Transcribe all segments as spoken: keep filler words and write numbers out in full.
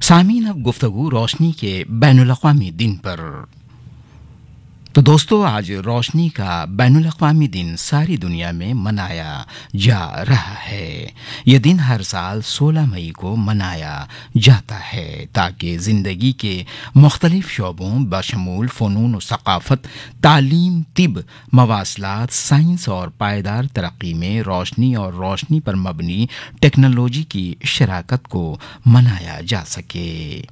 सामीन अब गुफ्तगू रोशनी के बैनुल अक़वामी दिन पर। तो दोस्तों, आज रोशनी का बैनुल अक़वामी दिन सारी दुनिया में मनाया जा रहा है। ये दिन हर साल सोलह मई को मनाया जाता है ताकि ज़िंदगी के मुख्तलिफ शोबों बशमूल फ़नून व सक़ाफ़त, तालीम, तिब, मवासलात, साइंस और पायदार तरक्की में रोशनी और रोशनी पर मबनी टेक्नोलॉजी की शराकत को मनाया जा सके।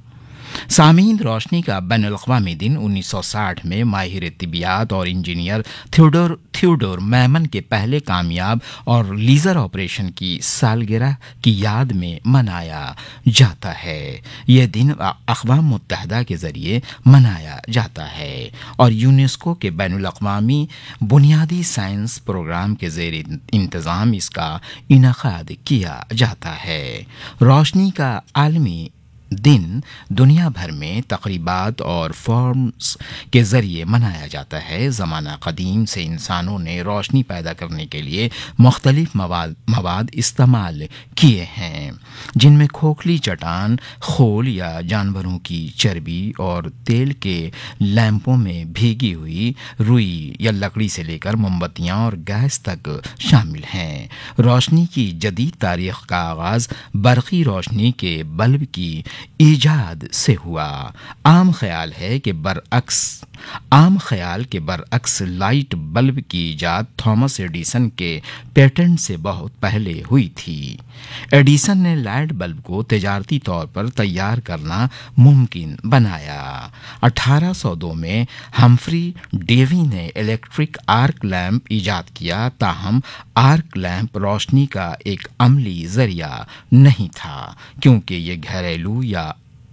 सामीन, रोशनी का बैनुल अक़वामी दिन उन्नीस सौ साठ में माहिर तिबियात और इंजीनियर थियोडोर थियोडोर मैमन के पहले कामयाब और लीज़र ऑपरेशन की सालगिरह की याद में मनाया जाता है। यह दिन अक़वाम मुत्तहिदा के ज़रिए मनाया जाता है और यूनेस्को के बैनुल अक़वामी बुनियादी साइंस प्रोग्राम के ज़ेर इंतज़ाम इसका इनेकाद किया जाता है। रोशनी का आलमी दिन दुनिया भर में तक़रीबात और फॉर्म्स के ज़रिए मनाया जाता है। ज़माना कदीम से इंसानों ने रोशनी पैदा करने के लिए मुख्तलिफ मवाद मवाद इस्तेमाल किए हैं, जिनमें खोखली चट्टान, खोल या जानवरों की चर्बी और तेल के लैंपों में भीगी हुई रुई या लकड़ी से लेकर मोमबत्तियाँ और गैस तक शामिल हैं। रोशनी की जदीद तारीख़ का आगाज़ बरक़ी रोशनी के बल्ब की ईजाद से हुआ। आम ख्याल है कि बरअक्स आम ख्याल के बरअक्स लाइट बल्ब की ईजाद थॉमस एडिसन के पेटेंट से बहुत पहले हुई थी। एडिसन ने लाइट बल्ब को तिजारती तौर पर तैयार करना मुमकिन बनाया। अठारह सौ दो में हम्फ्री डेवी ने इलेक्ट्रिक आर्क लैंप ईजाद किया, ताहम आर्क लैंप रोशनी का एक अमली जरिया नहीं था क्योंकि ये घरेलू या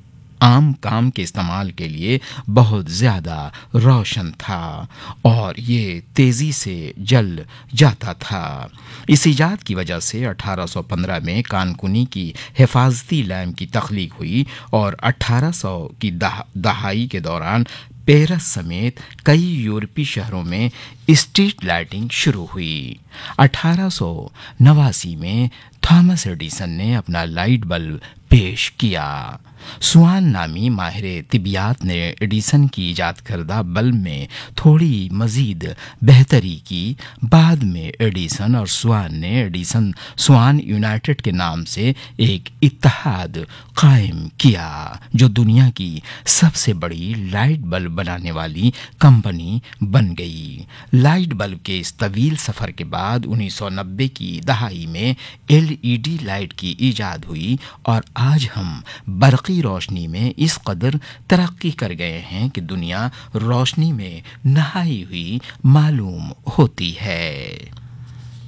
आम काम के इस्तेमाल के लिए बहुत ज़्यादा रोशन था और ये तेज़ी से जल जाता था। इस ईजाद की वजह से अठारह सौ पंद्रह में कानकुनी की हिफाजती लैंप की तख्लीक हुई और अठारह सौ की दह, दहाई के दौरान पेरिस समेत कई यूरोपीय शहरों में स्ट्रीट लाइटिंग शुरू हुई। अठारह सौ नवासी में थॉमस एडिसन ने अपना लाइट बल्ब पेश किया। स्वान नामी माहिर तिबियात ने एडिसन की ईजाद करदा बल्ब में थोड़ी मजीद बेहतरी की। बाद में एडिसन और स्वान ने एडिसन स्वान यूनाइटेड के नाम से एक इत्तेहाद कायम किया, जो दुनिया की सबसे बड़ी लाइट बल्ब बनाने वाली कंपनी बन गई। लाइट बल्ब के इस तवील सफ़र के बाद उन्नीस सौ नब्बे की दहाई में एल ई डी लाइट की ईजाद हुई और आज हम बरक़ी रोशनी में इस कदर तरक्की कर गए हैं कि दुनिया रोशनी में नहाई हुई मालूम होती है।